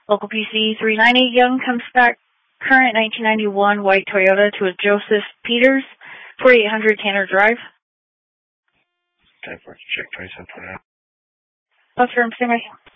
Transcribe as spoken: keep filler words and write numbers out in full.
Local P C three nine eight Young comes back. Current nineteen ninety-one white Toyota to a Joseph Peters, forty-eight hundred Tanner Drive. Time for check twenty-seven twenty-nine. Confirm, standby.